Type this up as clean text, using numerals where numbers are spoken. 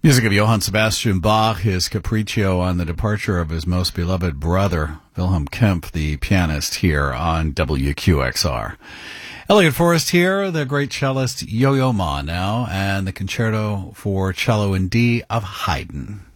Music of Johann Sebastian Bach, his Capriccio on the departure of his most beloved brother, Wilhelm Kempf, the pianist, here on WQXR. Elliot Forrest here, the great cellist Yo-Yo Ma now, and the Concerto for Cello in D of Haydn.